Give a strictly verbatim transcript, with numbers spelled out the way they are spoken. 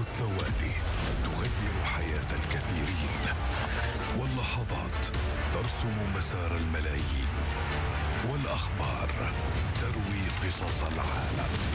الثواني تغير حياة الكثيرين، واللحظات ترسم مسار الملايين، والأخبار تروي قصص العالم.